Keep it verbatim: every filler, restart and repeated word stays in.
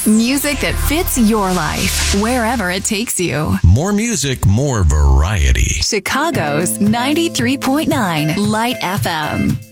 Music that fits your life, wherever it takes you. More music, more variety. Chicago's ninety-three point nine Light F M.